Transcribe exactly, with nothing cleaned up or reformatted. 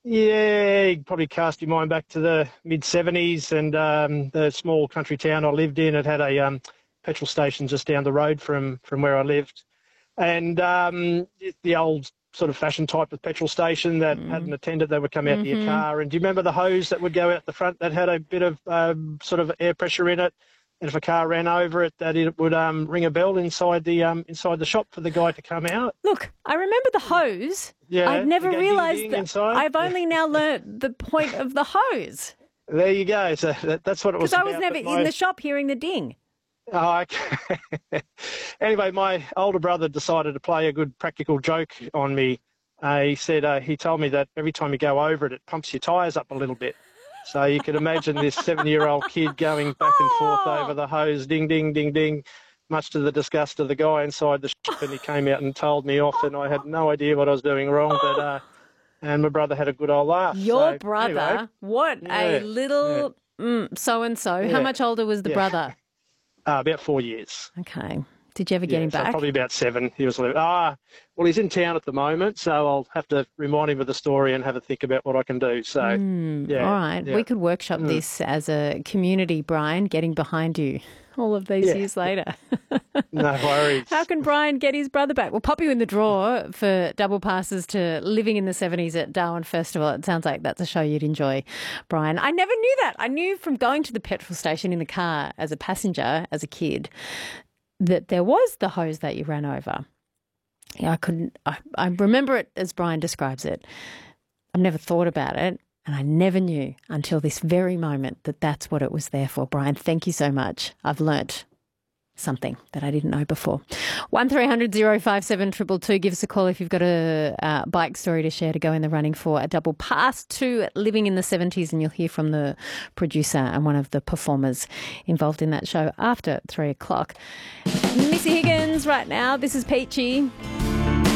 Yeah, you probably cast your mind back to the mid seventies and um, the small country town I lived in. It had a um, petrol station just down the road from, from where I lived. And um, the old sort of fashion type of petrol station that Mm. had an attendant that would come out to your Mm-hmm. car. And do you remember the hose that would go out the front that had a bit of um, sort of air pressure in it? And if a car ran over it, that it would um, ring a bell inside the um, inside the shop for the guy to come out. Look, I remember the hose. Yeah, I'd never you go realised ding, ding that. inside. I've only now learnt the point of the hose. There you go. So that, that's what it was Because I about. was never But my- in the shop hearing the ding. Oh, okay. Anyway, my older brother decided to play a good practical joke on me. Uh, he said uh, he told me that every time you go over it, it pumps your tyres up a little bit. So you could imagine this seven-year-old kid going back and forth Oh. over the hose, ding, ding, ding, ding, much to the disgust of the guy inside the shop. And he came out and told me off, and I had no idea what I was doing wrong. But uh, and my brother had a good old laugh. Your So, brother, anyway, what yeah, a little mm, so-and-so. How Yeah. much older was the Yeah. brother? uh, about four years. Okay. Did you ever get Yeah, him so back? probably about seven. He was like, ah, well, he's in town at the moment, so I'll have to remind him of the story and have a think about what I can do. So, Mm, yeah. all right. yeah. We could workshop Mm. this as a community, Brian, getting behind you all of these Yeah. years later. No worries. How can Brian get his brother back? We'll pop you in the draw for double passes to Living in the seventies at Darwin Festival. It sounds like that's a show you'd enjoy, Brian. I never knew that. I knew from going to the petrol station in the car as a passenger, as a kid, that there was the hose that you ran over. Yeah, I couldn't, I, I remember it as Brian describes it. I've never thought about it, and I never knew until this very moment that that's what it was there for. Brian, thank you so much. I've learnt something that I didn't know before. one three hundred oh five seven two two two. Give us a call if you've got a uh, bike story to share to go in the running for a double pass to Living in the seventies, and you'll hear from the producer and one of the performers involved in that show after three o'clock. Missy Higgins right now. This is Peachy.